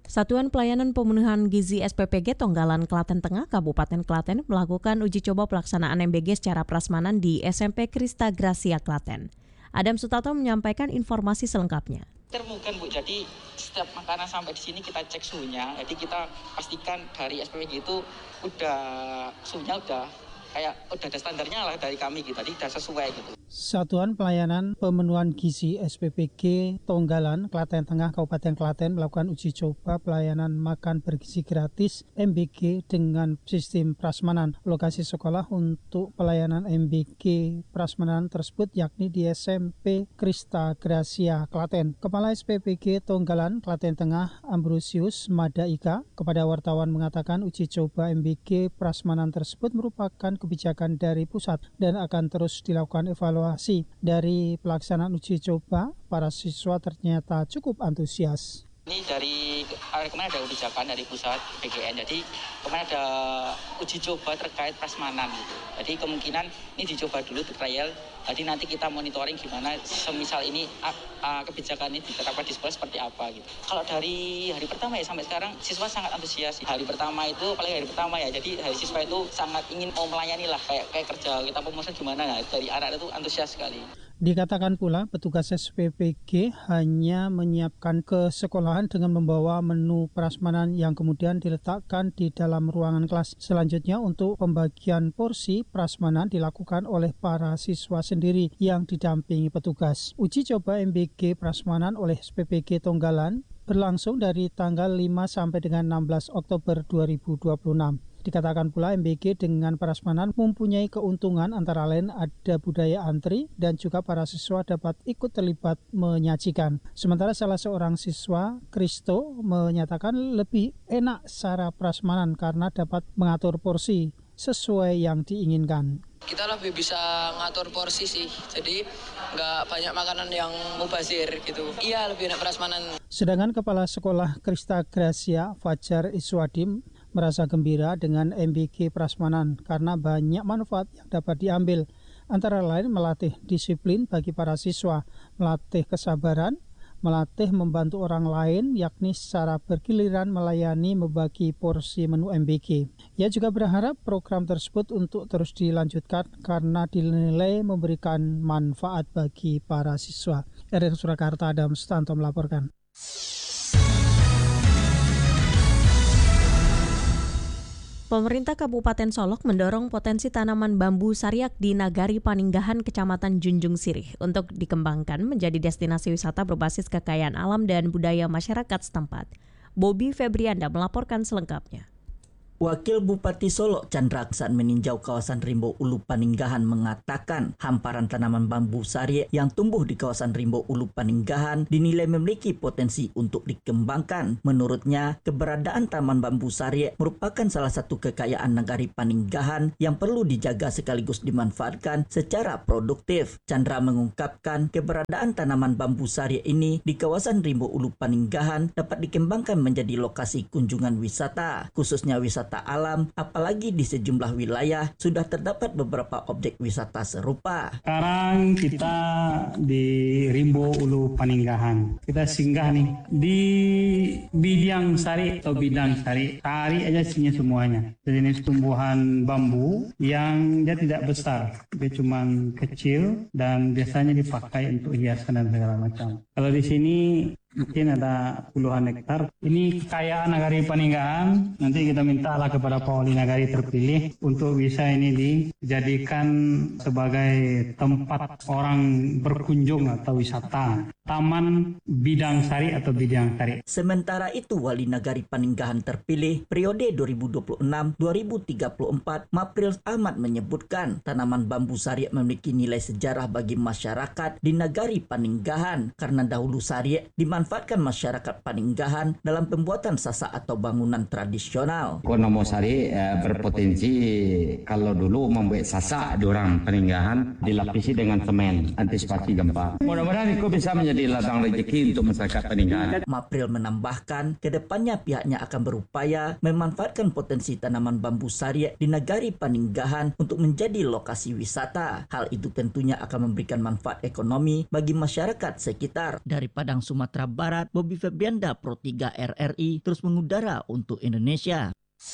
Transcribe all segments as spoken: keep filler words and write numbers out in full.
Satuan Pelayanan Pemenuhan Gizi S P P G Tonggalan Klaten Tengah, Kabupaten Klaten melakukan uji coba pelaksanaan M B G secara prasmanan di S M P Krista Gracia Klaten. Adam Sutarto menyampaikan informasi selengkapnya. Terbukan Bu, jadi setiap makanan sampai di sini kita cek suhunya, jadi kita pastikan dari S P P G itu udah suhunya udah kayak udah ada standarnya lah dari kami gitu, jadi udah sesuai gitu. Satuan Pelayanan Pemenuhan Gizi S P P G Tonggalan Klaten Tengah Kabupaten Klaten melakukan uji coba pelayanan makan bergizi gratis M B G dengan sistem prasmanan. Lokasi sekolah untuk pelayanan M B G prasmanan tersebut yakni di S M P Krista Gracia Klaten. Kepala S P P G Tonggalan Klaten Tengah Ambrosius Madaika kepada wartawan mengatakan uji coba M B G prasmanan tersebut merupakan kebijakan dari pusat dan akan terus dilakukan evaluasi. Dari pelaksanaan uji coba, para siswa ternyata cukup antusias. Ini dari kemarin ada kebijakan dari pusat P G N, jadi kemarin ada uji coba terkait prasmanan gitu. Jadi kemungkinan ini dicoba dulu di trial, jadi nanti kita monitoring gimana semisal ini uh, kebijakan ini diterapkan di sekolah seperti apa gitu. Kalau dari hari pertama ya sampai sekarang siswa sangat antusias. Hari pertama itu, apalagi hari pertama ya, jadi hari siswa itu sangat ingin mau melayani lah kayak kayak kerja kita pemesan gimana ya, dari anak itu antusias sekali. Dikatakan pula petugas S P P G hanya menyiapkan ke sekolahan dengan membawa menu prasmanan yang kemudian diletakkan di dalam ruangan kelas. Selanjutnya untuk pembagian porsi prasmanan dilakukan oleh para siswa sendiri yang didampingi petugas. Uji coba M B G prasmanan oleh S P P G Tonggalan berlangsung dari tanggal lima sampai dengan enam belas Oktober dua ribu dua puluh enam. Dikatakan pula M B G dengan prasmanan mempunyai keuntungan antara lain ada budaya antri dan juga para siswa dapat ikut terlibat menyajikan. Sementara salah seorang siswa, Kristo, menyatakan lebih enak cara prasmanan karena dapat mengatur porsi sesuai yang diinginkan. Kita lebih bisa ngatur porsi sih, jadi nggak banyak makanan yang mubazir gitu. Iya, lebih enak prasmanan. Sedangkan Kepala Sekolah Krista Gracia, Fajar Iswadim, merasa gembira dengan M B G prasmanan karena banyak manfaat yang dapat diambil, antara lain melatih disiplin bagi para siswa, melatih kesabaran, melatih membantu orang lain yakni secara bergiliran melayani membagi porsi menu M B G. Ia juga berharap program tersebut untuk terus dilanjutkan karena dinilai memberikan manfaat bagi para siswa. R R Surakarta, Adam Sutanto melaporkan. Pemerintah Kabupaten Solok mendorong potensi tanaman bambu sariak di Nagari Paninggahan, Kecamatan Junjung Sirih untuk dikembangkan menjadi destinasi wisata berbasis kekayaan alam dan budaya masyarakat setempat. Bobby Febrianda melaporkan selengkapnya. Wakil Bupati Solok Chandra Aksan meninjau kawasan Rimbo Ulu Paninggahan mengatakan hamparan tanaman bambu sariak yang tumbuh di kawasan Rimbo Ulu Paninggahan dinilai memiliki potensi untuk dikembangkan. Menurutnya, keberadaan taman bambu sariak merupakan salah satu kekayaan Nagari Paninggahan yang perlu dijaga sekaligus dimanfaatkan secara produktif. Chandra mengungkapkan keberadaan tanaman bambu sariak ini di kawasan Rimbo Ulu Paninggahan dapat dikembangkan menjadi lokasi kunjungan wisata, khususnya wisata alam, apalagi di sejumlah wilayah sudah terdapat beberapa objek wisata serupa. Sekarang kita di Rimbo Ulu Paninggahan. Kita singgah nih di bidang sari atau bidang sari. Sari aja isinya semuanya. Sejenis tumbuhan bambu yang dia tidak besar. Dia cuma kecil dan biasanya dipakai untuk hiasan dan segala macam. Kalau di sini mungkin ada puluhan hektar. Ini kekayaan Nagari Paninggahan. Nanti kita minta lah kepada Pak Wali Nagari terpilih untuk bisa ini dijadikan sebagai tempat orang berkunjung atau wisata. Taman Bidang Sari atau Bidang Sari. Sementara itu, Wali Nagari Paninggahan terpilih periode dua ribu dua puluh enam sampai dua ribu tiga puluh empat, Mapril Ahmad menyebutkan tanaman bambu sariak memiliki nilai sejarah bagi masyarakat di Nagari Paninggahan karena dahulu sariak dimanfaatkan masyarakat Paninggahan dalam pembuatan sasa atau bangunan tradisional. Konomo sari eh, berpotensi kalau dulu membuat sasa di orang Paninggahan dilapisi dengan semen antisipasi gempa. Mudah-mudahan itu bisa menjadi ladang rezeki untuk masyarakat Paninggahan. Mapril menambahkan, kedepannya pihaknya akan berupaya memanfaatkan potensi tanaman bambu sariak di Nagari Paninggahan untuk menjadi lokasi wisata. Hal itu tentunya akan memberikan manfaat ekonomi bagi masyarakat sekitar. Dari Padang, Sumatera Barat, Bobby Febrianda, Pro tiga R R I, terus mengudara untuk Indonesia.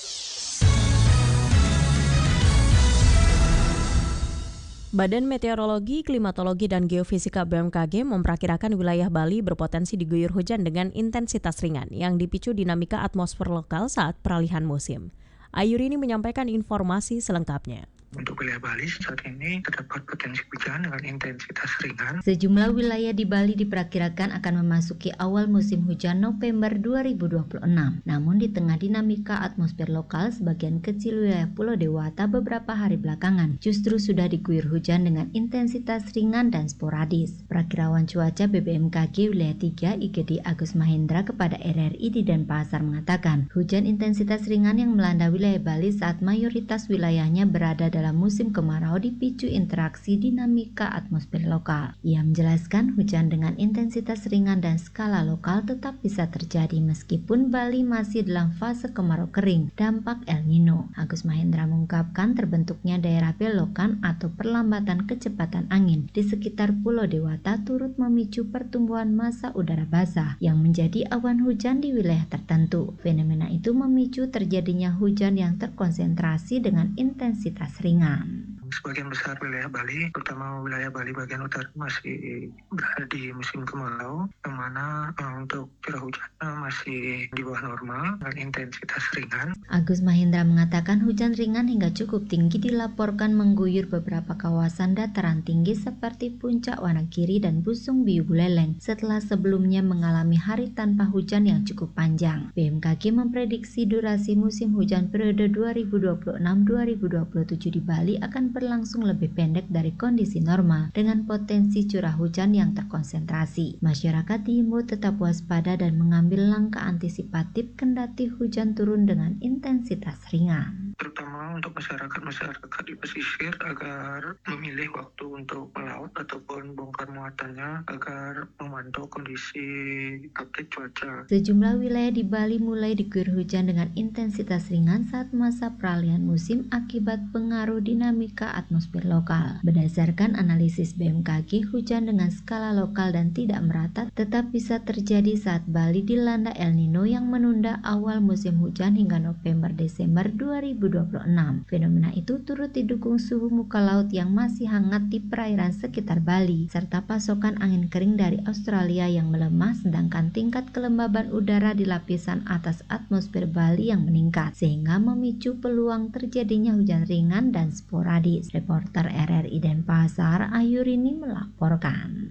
Badan Meteorologi, Klimatologi, dan Geofisika B M K G memperkirakan wilayah Bali berpotensi diguyur hujan dengan intensitas ringan yang dipicu dinamika atmosfer lokal saat peralihan musim. Ayurini menyampaikan informasi selengkapnya. Untuk wilayah Bali saat ini terdapat potensi hujan dengan intensitas ringan. Sejumlah wilayah di Bali diperkirakan akan memasuki awal musim hujan November dua ribu dua puluh enam. Namun di tengah dinamika atmosfer lokal, sebagian kecil wilayah Pulau Dewata beberapa hari belakangan justru sudah diguyur hujan dengan intensitas ringan dan sporadis. Perakirawan cuaca B B M K G wilayah tiga I G D Agus Mahendra kepada R R I di Denpasar mengatakan, hujan intensitas ringan yang melanda wilayah Bali saat mayoritas wilayahnya berada dalam musim kemarau dipicu interaksi dinamika atmosfer lokal. Ia menjelaskan hujan dengan intensitas ringan dan skala lokal tetap bisa terjadi meskipun Bali masih dalam fase kemarau kering, dampak El Nino. Agus Mahendra mengungkapkan terbentuknya daerah belokan atau perlambatan kecepatan angin di sekitar Pulau Dewata turut memicu pertumbuhan massa udara basah yang menjadi awan hujan di wilayah tertentu. Fenomena itu memicu terjadinya hujan yang terkonsentrasi dengan intensitas ringan. Sebagian besar wilayah Bali, terutama wilayah Bali bagian utara masih berada di musim kemarau, yang mana uh, untuk curah hujannya masih di bawah normal dengan intensitas ringan. Agus Mahendra mengatakan hujan ringan hingga cukup tinggi dilaporkan mengguyur beberapa kawasan dataran tinggi seperti Puncak Wonogiri dan Busung Biu Buleleng setelah sebelumnya mengalami hari tanpa hujan yang cukup panjang. B M K G memprediksi durasi musim hujan periode dua ribu dua puluh enam sampai dua ribu dua puluh tujuh di Bali akan berlangsung lebih pendek dari kondisi normal dengan potensi curah hujan yang terkonsentrasi. Masyarakat diimbau tetap waspada dan mengambil langkah antisipatif kendati hujan turun dengan intensitas ringan. Terutama untuk masyarakat-masyarakat di pesisir agar memilih waktu untuk melaut ataupun bongkar muatannya agar memantau kondisi update cuaca. Sejumlah wilayah di Bali mulai diguyur hujan dengan intensitas ringan saat masa peralihan musim akibat pengaruh dinamika atmosfer lokal. Berdasarkan analisis B M K G, hujan dengan skala lokal dan tidak merata tetap bisa terjadi saat Bali dilanda El Nino yang menunda awal musim hujan hingga November Desember dua ribu dua puluh enam. Fenomena itu turut didukung suhu muka laut yang masih hangat di perairan sekitar Bali, serta pasokan angin kering dari Australia yang melemah, sedangkan tingkat kelembaban udara di lapisan atas atmosfer Bali yang meningkat, sehingga memicu peluang terjadinya hujan ringan dan sporadis. Reporter R R I Denpasar, Ayurini melaporkan.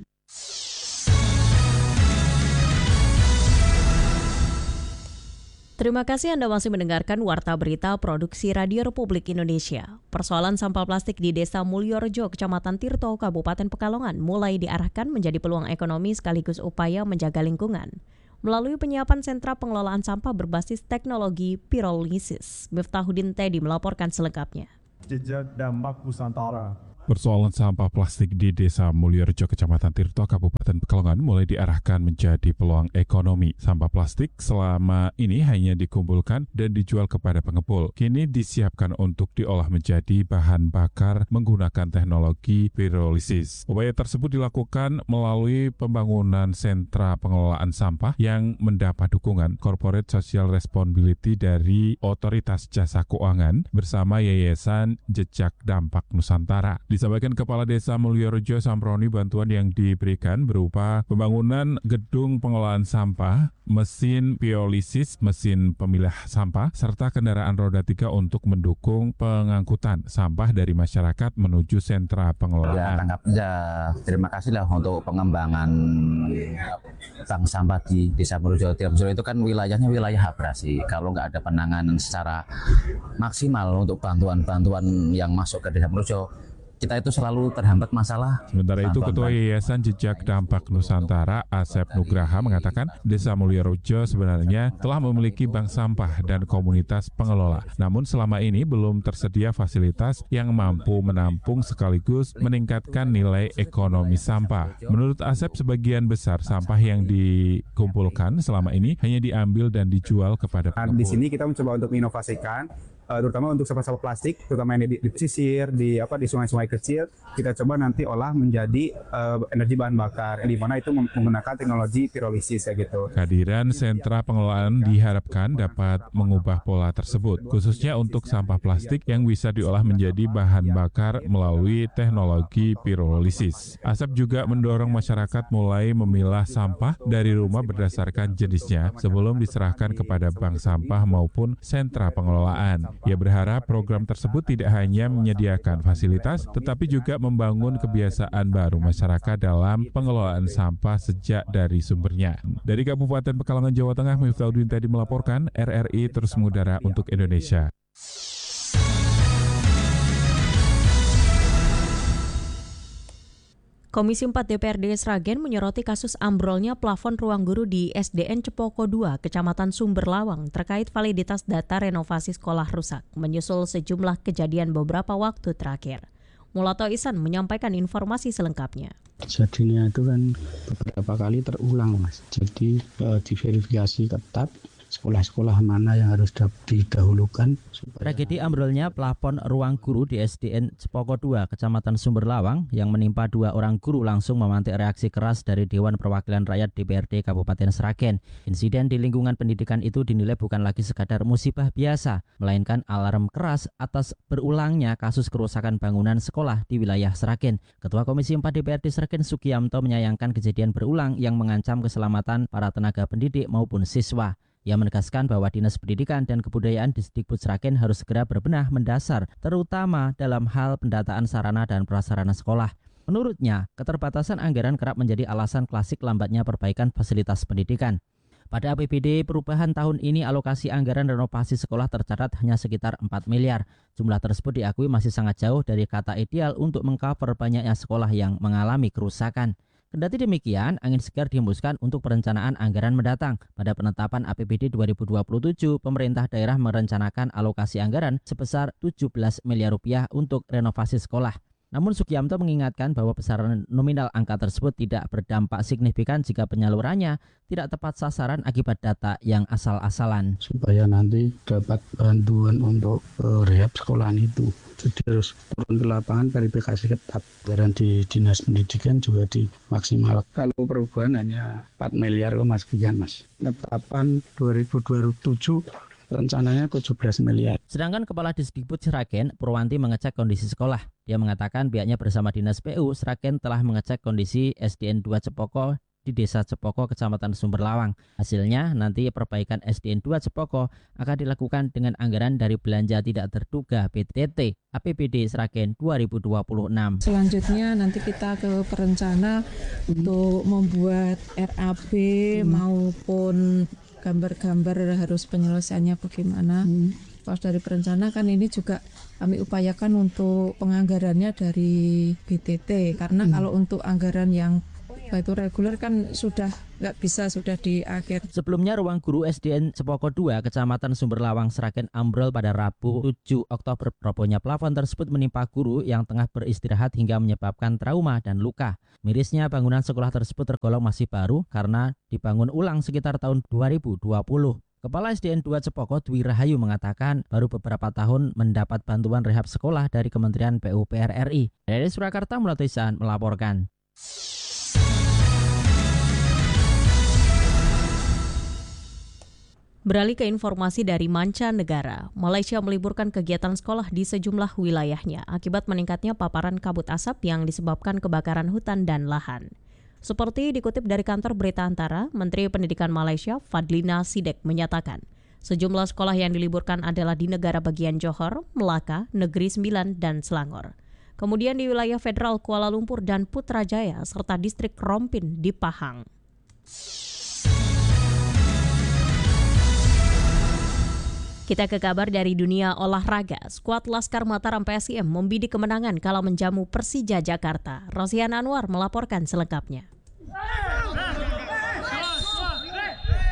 Terima kasih Anda masih mendengarkan Warta Berita Produksi Radio Republik Indonesia. Persoalan sampah plastik di Desa Mulyorejo, Kecamatan Tirto, Kabupaten Pekalongan mulai diarahkan menjadi peluang ekonomi sekaligus upaya menjaga lingkungan melalui penyiapan sentra pengelolaan sampah berbasis teknologi pirolisis. Miftahudin Teddy melaporkan selengkapnya. Jejak dampak Nusantara. Persoalan sampah plastik di Desa Mulyorejo, Kecamatan Tirto, Kabupaten Pekalongan mulai diarahkan menjadi peluang ekonomi. Sampah plastik selama ini hanya dikumpulkan dan dijual kepada pengepul. Kini disiapkan untuk diolah menjadi bahan bakar menggunakan teknologi pirolisis. Upaya tersebut dilakukan melalui pembangunan sentra pengelolaan sampah yang mendapat dukungan Corporate Social Responsibility dari Otoritas Jasa Keuangan bersama Yayasan Jejak Dampak Nusantara. Disampaikan Kepala Desa Mulyorejo Samproni, bantuan yang diberikan berupa pembangunan gedung pengelolaan sampah, mesin pirolisis, mesin pemilah sampah, serta kendaraan roda tiga untuk mendukung pengangkutan sampah dari masyarakat menuju sentra pengelolaan. Ya, tanggap ya, terima kasih lah untuk pengembangan bank sampah di Desa Mulyorejo. Itu kan wilayahnya wilayah abrasi. Kalau nggak ada penanganan secara maksimal untuk bantuan-bantuan yang masuk ke Desa Mulyorejo, kita itu selalu terhambat masalah. Sementara itu, Ketua Yayasan Jejak Dampak Nusantara, Asep Nugraha, mengatakan Desa Mulyorejo sebenarnya telah memiliki bank sampah dan komunitas pengelola. Namun selama ini belum tersedia fasilitas yang mampu menampung sekaligus meningkatkan nilai ekonomi sampah. Menurut Asep, sebagian besar sampah yang dikumpulkan selama ini hanya diambil dan dijual kepada pengepul. Di sini kita mencoba untuk menginovasikan uh, terutama untuk sampah-sampah plastik, terutama yang di, di pesisir, di apa di sungai-sungai kecil, kita coba nanti olah menjadi uh, energi bahan bakar, di mana itu menggunakan teknologi pirolisis ya gitu. Kehadiran sentra pengelolaan diharapkan dapat mengubah pola tersebut, khususnya untuk sampah plastik yang bisa diolah menjadi bahan bakar melalui teknologi pirolisis. Asap juga mendorong masyarakat mulai memilah sampah dari rumah berdasarkan jenisnya sebelum diserahkan kepada bank sampah maupun sentra pengelolaan. Ia berharap program tersebut tidak hanya menyediakan fasilitas, tetapi juga membangun kebiasaan baru masyarakat dalam pengelolaan sampah sejak dari sumbernya. Dari Kabupaten Pekalongan, Jawa Tengah, Miftahudin tadi melaporkan, R R I terus mengudara untuk Indonesia. Komisi empat D P R D Sragen menyoroti kasus ambrolnya plafon ruang guru di S D N Cepoko dua, Kecamatan Sumberlawang, terkait validitas data renovasi sekolah rusak, menyusul sejumlah kejadian beberapa waktu terakhir. Mulato Ihsan menyampaikan informasi selengkapnya. Jadinya itu kan beberapa kali terulang, Mas. Jadi eh, diverifikasi ketat sekolah-sekolah mana yang harus didahulukan. Tragedi ambrolnya plafon ruang guru di S D N Cepoko dua, Kecamatan Sumberlawang yang menimpa dua orang guru langsung memantik reaksi keras dari Dewan Perwakilan Rakyat D P R D Kabupaten Sragen. Insiden di lingkungan pendidikan itu dinilai bukan lagi sekadar musibah biasa, melainkan alarm keras atas berulangnya kasus kerusakan bangunan sekolah di wilayah Sragen. Ketua Komisi empat D P R D Sragen Sugiyamto menyayangkan kejadian berulang yang mengancam keselamatan para tenaga pendidik maupun siswa. Ia menegaskan bahwa Dinas Pendidikan dan Kebudayaan Disdikbud Sragen harus segera berbenah mendasar, terutama dalam hal pendataan sarana dan prasarana sekolah. Menurutnya, keterbatasan anggaran kerap menjadi alasan klasik lambatnya perbaikan fasilitas pendidikan. Pada A P B D perubahan tahun ini, alokasi anggaran renovasi sekolah tercatat hanya sekitar empat miliar. Jumlah tersebut diakui masih sangat jauh dari kata ideal untuk mengcover banyaknya sekolah yang mengalami kerusakan. Kendati demikian, angin segar dihembuskan untuk perencanaan anggaran mendatang. Pada penetapan A P B D dua ribu dua puluh tujuh, pemerintah daerah merencanakan alokasi anggaran sebesar tujuh belas miliar rupiah untuk renovasi sekolah. Namun Sugiyamto mengingatkan bahwa besaran nominal angka tersebut tidak berdampak signifikan jika penyalurannya tidak tepat sasaran akibat data yang asal-asalan. Supaya nanti dapat bantuan untuk uh, rehab sekolahan itu. Jadi harus turun ke lapangan, verifikasi ketat. Anggaran di Dinas Pendidikan juga dimaksimal. Kalau perubahan hanya empat miliar Mas sekian, Mas. Penetapan dua ribu dua puluh tujuh rencananya tujuh belas miliar. Sedangkan Kepala Disdikbud Sragen, Purwanti, mengecek kondisi sekolah. Dia mengatakan pihaknya bersama Dinas P U Sragen telah mengecek kondisi S D N dua Cepoko di Desa Cepoko, Kecamatan Sumberlawang. Hasilnya, nanti perbaikan S D N dua Cepoko akan dilakukan dengan anggaran dari belanja tidak terduga P T T A P B D Sragen dua ribu dua puluh enam. Selanjutnya nanti kita ke perencana hmm. untuk membuat R A B hmm. maupun gambar-gambar harus penyelesaiannya bagaimana. Hmm. Pas dari perencana kan ini juga kami upayakan untuk penganggarannya dari B T T karena hmm. kalau untuk anggaran yang itu reguler kan sudah nggak bisa, sudah di akhir. Sebelumnya ruang guru S D N Cepoko dua, Kecamatan Sumberlawang, Sragen ambrol pada Rabu tujuh Oktober. Robohnya plafon tersebut menimpa guru yang tengah beristirahat hingga menyebabkan trauma dan luka. Mirisnya bangunan sekolah tersebut tergolong masih baru karena dibangun ulang sekitar tahun dua ribu dua puluh. Kepala S D N dua Cepoko Dwi Rahayu mengatakan baru beberapa tahun mendapat bantuan rehab sekolah dari Kementerian P U P R R I. Dari Surakarta, Mulato Ihsan melaporkan. Beralih ke informasi dari mancanegara, Malaysia meliburkan kegiatan sekolah di sejumlah wilayahnya akibat meningkatnya paparan kabut asap yang disebabkan kebakaran hutan dan lahan. Seperti dikutip dari kantor berita Antara, Menteri Pendidikan Malaysia Fadlina Sidek menyatakan, sejumlah sekolah yang diliburkan adalah di negara bagian Johor, Melaka, Negeri Sembilan, dan Selangor. Kemudian di wilayah federal Kuala Lumpur dan Putrajaya, serta distrik Rompin di Pahang. Kita ke kabar dari dunia olahraga. Skuad Laskar Mataram P S I M membidik kemenangan kala menjamu Persija Jakarta. Rosian Anwar melaporkan selengkapnya.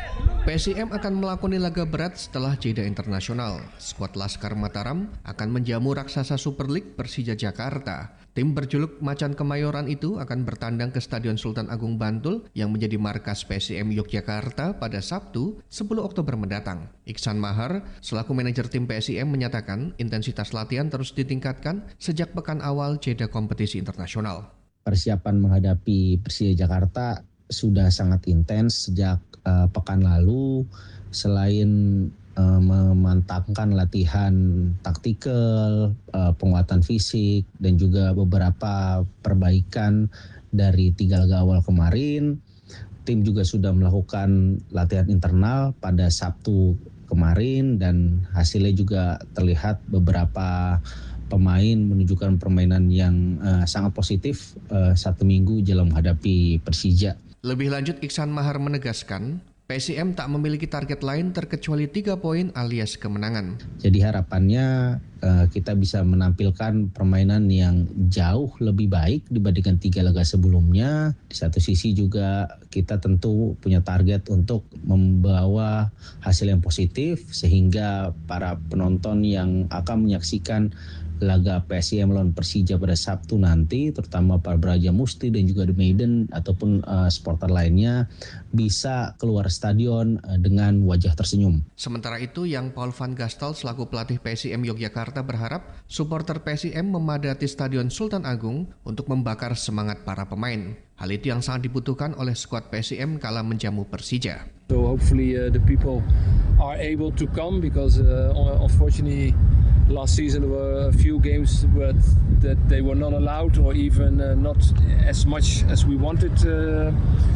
P S I M akan melakoni laga berat setelah jeda internasional. Skuad Laskar Mataram akan menjamu raksasa Super League Persija Jakarta. Tim berjuluk Macan Kemayoran itu akan bertandang ke Stadion Sultan Agung Bantul yang menjadi markas P S I M Yogyakarta pada Sabtu sepuluh Oktober mendatang. Iksan Mahar, selaku manajer tim P S I M menyatakan intensitas latihan terus ditingkatkan sejak pekan awal jeda kompetisi internasional. Persiapan menghadapi Persija Jakarta sudah sangat intens sejak uh, pekan lalu. Selain uh, memantapkan latihan taktikal, uh, penguatan fisik, dan juga beberapa perbaikan dari tiga laga awal kemarin, tim juga sudah melakukan latihan internal pada Sabtu kemarin dan hasilnya juga terlihat beberapa pemain menunjukkan permainan yang uh, sangat positif uh, satu minggu jelang menghadapi Persija. Lebih lanjut, Iksan Mahar menegaskan, P S I M tak memiliki target lain terkecuali tiga poin alias kemenangan. Jadi harapannya uh, kita bisa menampilkan permainan yang jauh lebih baik dibandingkan tiga laga sebelumnya. Di satu sisi juga kita tentu punya target untuk membawa hasil yang positif sehingga para penonton yang akan menyaksikan laga P S I M lawan Persija pada Sabtu nanti, terutama para Braja Musti dan juga The Maiden ataupun uh, supporter lainnya bisa keluar stadion uh, dengan wajah tersenyum. Sementara itu, yang Paul van Gastel selaku pelatih P S I M Yogyakarta berharap supporter P S I M memadati Stadion Sultan Agung untuk membakar semangat para pemain. Hal itu yang sangat dibutuhkan oleh skuad P S I M kala menjamu Persija. So hopefully uh, the people are able to come because uh, unfortunately last season there were a few games where that they were not allowed or even uh, not as much as we wanted uh,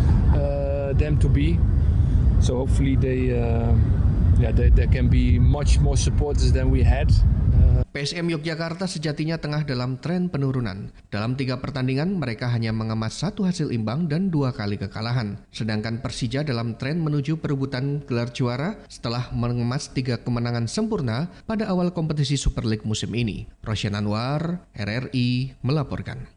uh, them to be. So hopefully they, uh, yeah, they, there can be much more supporters than we had. Uh, P S I M Yogyakarta sejatinya tengah dalam tren penurunan. Dalam tiga pertandingan, mereka hanya mengemas satu hasil imbang dan dua kali kekalahan. Sedangkan Persija dalam tren menuju perebutan gelar juara setelah mengemas tiga kemenangan sempurna pada awal kompetisi Super League musim ini. Rosyan Anwar, R R I, melaporkan.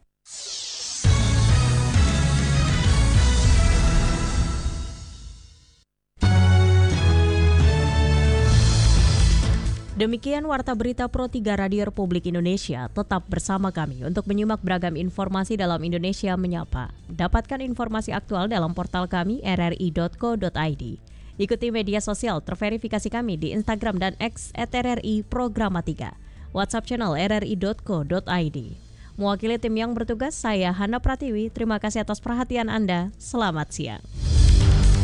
Demikian Warta Berita Pro tiga Radio Republik Indonesia. Tetap bersama kami untuk menyimak beragam informasi dalam Indonesia Menyapa. Dapatkan informasi aktual dalam portal kami r r i dot co dot i d. Ikuti media sosial terverifikasi kami di Instagram dan X at r r i programa tiga. WhatsApp channel r r i dot co dot i d. Mewakili tim yang bertugas, saya Hana Pratiwi. Terima kasih atas perhatian Anda. Selamat siang.